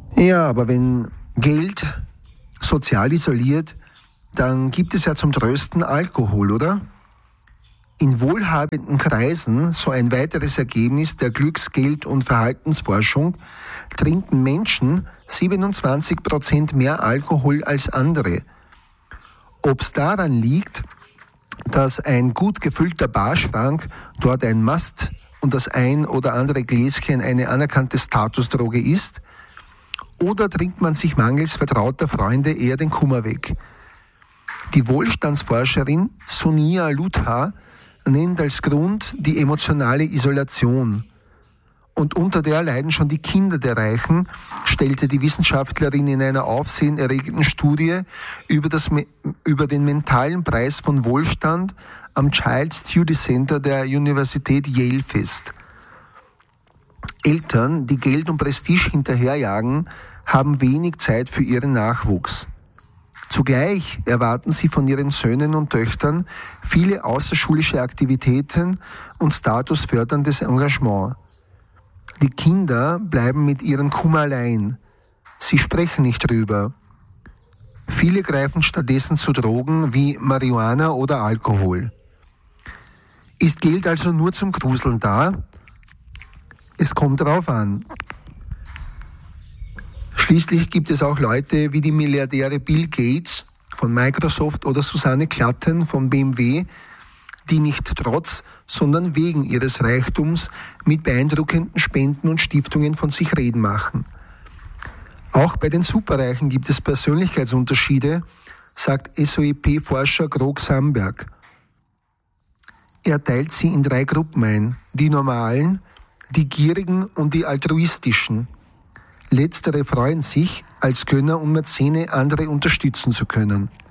Ja, aber wenn Geld sozial isoliert, dann gibt es ja zum Trösten Alkohol, oder? In wohlhabenden Kreisen, so ein weiteres Ergebnis der Glücks-, Geld- und Verhaltensforschung, trinken Menschen 27% mehr Alkohol als andere. Ob es daran liegt, dass ein gut gefüllter Barschrank dort ein Must und das ein oder andere Gläschen eine anerkannte Statusdroge ist, oder trinkt man sich mangels vertrauter Freunde eher den Kummer weg? Die Wohlstandsforscherin Sonia Lutha nennt als Grund die emotionale Isolation. Und unter der leiden schon die Kinder der Reichen, stellte die Wissenschaftlerin in einer aufsehenerregenden Studie über den mentalen Preis von Wohlstand am Child Study Center der Universität Yale fest. Eltern, die Geld und Prestige hinterherjagen, haben wenig Zeit für ihren Nachwuchs. Zugleich erwarten sie von ihren Söhnen und Töchtern viele außerschulische Aktivitäten und statusförderndes Engagement. Die Kinder bleiben mit ihrem Kummer allein. Sie sprechen nicht drüber. Viele greifen stattdessen zu Drogen wie Marihuana oder Alkohol. Ist Geld also nur zum Gruseln da? Es kommt darauf an. Schließlich gibt es auch Leute wie die Milliardäre Bill Gates von Microsoft oder Susanne Klatten von BMW, die nicht trotz, sondern wegen ihres Reichtums mit beeindruckenden Spenden und Stiftungen von sich reden machen. Auch bei den Superreichen gibt es Persönlichkeitsunterschiede, sagt SOEP-Forscher Grog Samberg. Er teilt sie in 3 Gruppen ein: die Normalen, die Gierigen und die Altruistischen. Letztere freuen sich, als Gönner und Mäzene andere unterstützen zu können.